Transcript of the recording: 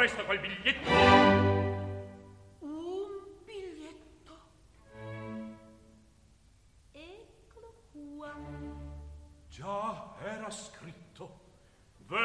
presto col biglietto. Un biglietto. Eccolo qua. Già era scritto.